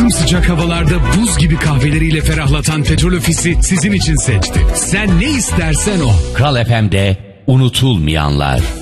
Sımsıcak havalarda buz gibi kahveleriyle ferahlatan Petrol Ofisi sizin için seçti. Sen ne istersen o. Kral FM'de unutulmayanlar.